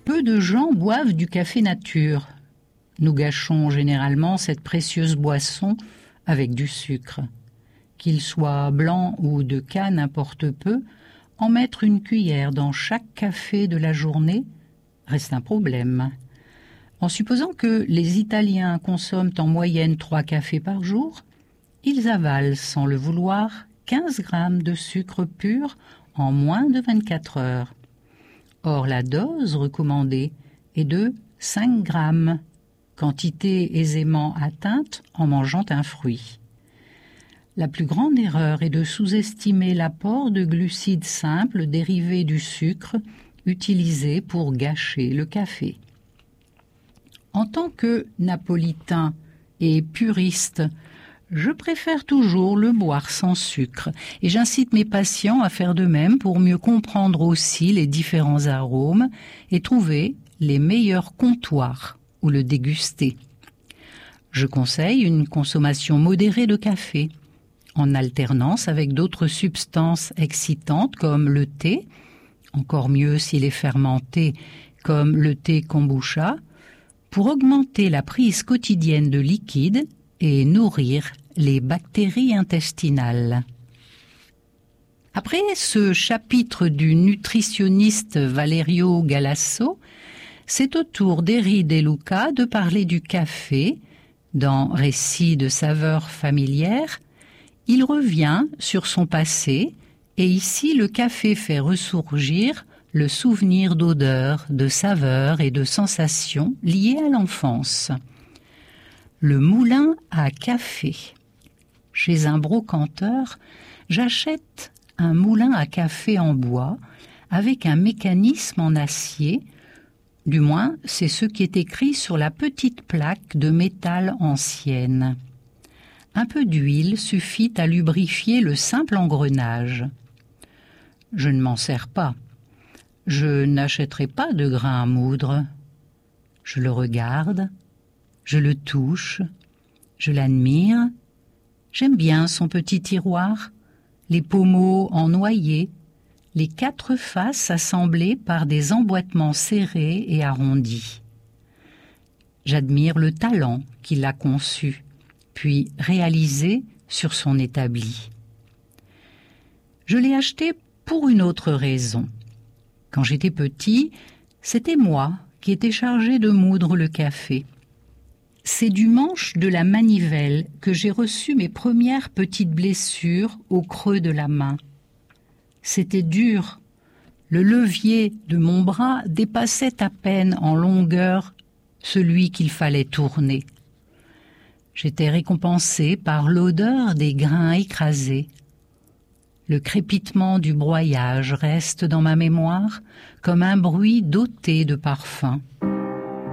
Peu de gens boivent du café nature. Nous gâchons généralement cette précieuse boisson avec du sucre. Qu'il soit blanc ou de canne, importe peu, en mettre une cuillère dans chaque café de la journée reste un problème. En supposant que les Italiens consomment en moyenne 3 cafés par jour, ils avalent sans le vouloir 15 grammes de sucre pur en moins de 24 heures. Or, la dose recommandée est de 5 grammes, quantité aisément atteinte en mangeant un fruit. La plus grande erreur est de sous-estimer l'apport de glucides simples dérivés du sucre utilisé pour gâcher le café. En tant que napolitain et puriste, je préfère toujours le boire sans sucre et j'incite mes patients à faire de même pour mieux comprendre aussi les différents arômes et trouver les meilleurs comptoirs où le déguster. Je conseille une consommation modérée de café, en alternance avec d'autres substances excitantes comme le thé, encore mieux s'il est fermenté comme le thé kombucha, pour augmenter la prise quotidienne de liquide et nourrir les bactéries intestinales. Après ce chapitre du nutritionniste Valerio Galasso, c'est au tour d'Eri De Luca de parler du café. Dans Récits de saveurs familières, il revient sur son passé et ici le café fait ressurgir le souvenir d'odeurs, de saveurs et de sensations liées à l'enfance. Le moulin à café. Chez un brocanteur, j'achète un moulin à café en bois avec un mécanisme en acier. Du moins, c'est ce qui est écrit sur la petite plaque de métal ancienne. Un peu d'huile suffit à lubrifier le simple engrenage. Je ne m'en sers pas. Je n'achèterai pas de grain à moudre. Je le regarde, je le touche, je l'admire. J'aime bien son petit tiroir, les pommeaux en noyer, les 4 faces assemblées par des emboîtements serrés et arrondis. J'admire le talent qui l'a conçu, puis réalisé sur son établi. Je l'ai acheté pour une autre raison. Quand j'étais petit, c'était moi qui étais chargé de moudre le café. C'est du manche de la manivelle que j'ai reçu mes premières petites blessures au creux de la main. C'était dur. Le levier de mon bras dépassait à peine en longueur celui qu'il fallait tourner. J'étais récompensé par l'odeur des grains écrasés. Le crépitement du broyage reste dans ma mémoire comme un bruit doté de parfum.